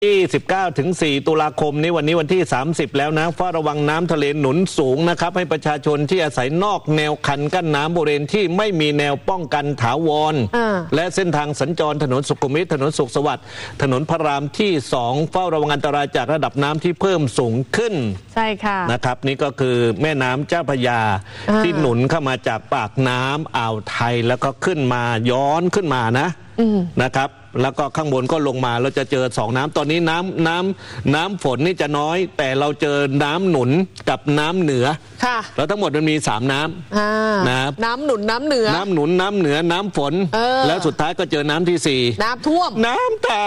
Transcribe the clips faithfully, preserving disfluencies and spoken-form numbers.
ที่สิบเก้าถึงสี่ตุลาคมนี้วันนี้วันที่สามสิบแล้วนะเฝ้าระวังน้ำทะเลหนุนสูงนะครับให้ประชาชนที่อาศัยนอกแนวคันกั้นน้ำบริเวณที่ไม่มีแนวป้องกันถาวรและเส้นทางสัญจรถนนสุขุมวิทถนนสุขสวัสดิ์ถนนพระรามที่สองเฝ้าระวังอันตรายจากระดับน้ำที่เพิ่มสูงขึ้นใช่ค่ะนะครับนี่ก็คือแม่น้ำเจ้าพระยาที่หนุนเข้ามาจากปากน้ำอ่าวไทยแล้วก็ขึ้นมาย้อนขึ้นมานะนะครับแล้วก็ข้างบนก็ลงมาเราจะเจอสองน้ำตอนนี้น้ำน้ำน้ำฝนนี่จะน้อยแต่เราเจอน้ำหนุนกับน้ำเหนือค่ะแล้วทั้งหมดมันมีสามน้ำนะน้ำหนุนน้ำเหนือน้ำหนุนน้ำเหนือน้ำฝนแล้วสุดท้ายก็เจอน้ำที่สี่น้ำท่วมน้ำตา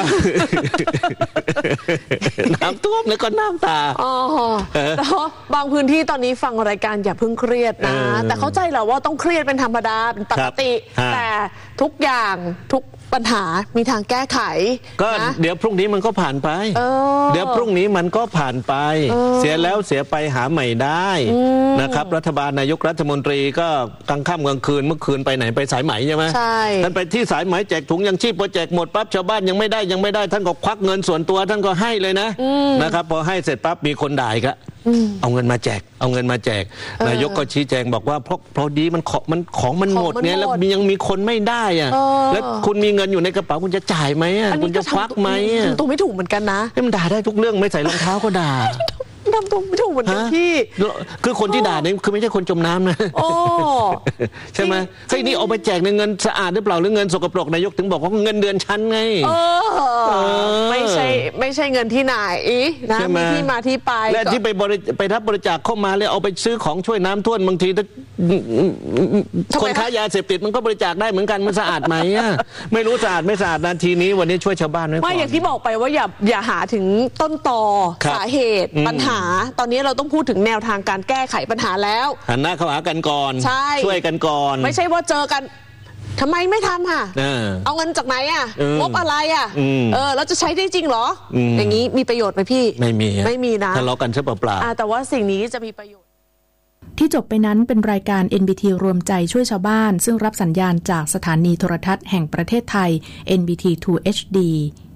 น้ำท่วมแล้วก็น้ำตาอ๋แต่บางพื้นที่ตอนนี้ฟังรายการอย่าเพิ่งเครียดนะแต่เข้าใจแหละว่าต้องเครียดเป็นธรรมดาเป็นปกติแต่ทุกอย่างทุกปัญหามีทางแก้ไขก็เดี๋ยวพรุ่งนี้มันก็ผ่านไปเ, เดี๋ยวพรุ่งนี้มันก็ผ่านไปเสียแล้วเสียไปหาใหม่ได้นะครับรัฐบาลนายกรัฐมนตรีก็กลางค่ำกลางคืนเมื่อคืนไปไหนไปสายไหมใช่ไหมใช่ท่านไปที่สายไหมแจกถุงยังชีพพอแจกหมดปั๊บชาวบ้านยังไม่ได้ยังไม่ได้ท่านก็ควักเงินส่วนตัวท่านก็ให้เลยนะนะครับพอให้เสร็จปั๊บมีคนด่าอีกละเอาเงินมาแจกเอาเงินมาแจกนายกก็ชี้แจงบอกว่าเพราะเพราะดีมันของมันของมันหมดเนี่ยแล้วยังมีคนไม่ได้อ่ะแล้วคุณมีเงินอยู่ในกระเป๋าคุณจะจ่ายไหมอ่ะคุณจะควักไหมอ่ะตัวไม่ถูกเหมือนกันนะมันด่าได้ทุกเรื่องไม่ใส่รองเท้าก็ด่าทำตัวไม่ถูกเหมือนกันพี่คือคนที่ด่าเนี่ยคือไม่ใช่คนจมน้ำนะใช่ไหมเฮ้ยนี่เอาไปแจกในเงินสะอาดหรือเปล่าหรือเงินสกปรกนายกถึงบอกว่าเงินเดือนชั้นไงไม่ใช่ไม่ใช่เงินที่ไหนนะมีที่มาที่ไปและที่ไปบริไปรับบริจาคเข้ามาเลยเอาไปซื้อของช่วยน้ำท่วมบางทีคนค้ายาเสพติดมันก็บริจาคได้เหมือนกันมันสะอาดไหมไม่รู้สะอาดไม่สะอาดนาทีนี้วันนี้ช่วยชาวบ้านไว้ก่อนไม่อย่างที่บอกไปว่าอย่าอย่าหาถึงต้นตอสาเหตุปัญหาตอนนี้เราต้องพูดถึงแนวทางการแก้ไขปัญหาแล้วหันหน้าเข้าหากันก่อนช่วยกันก่อนไม่ใช่ว่าเจอกันทำไมไม่ทำค่ะเอาเงินจากไหนอ่ะงบอะไรอ่ะเออแล้วจะใช้ได้จริงเหรออย่างนี้มีประโยชน์ไหมพี่ไม่มีไม่มีนะทะเลาะกันซะเปล่าๆแต่ว่าสิ่งนี้จะมีประโยชน์ที่จบไปนั้นเป็นรายการ เอ็น บี ที รวมใจช่วยชาวบ้านซึ่งรับสัญญาณจากสถานีโทรทัศน์แห่งประเทศไทย เอ็น บี ที ทู เอช ดี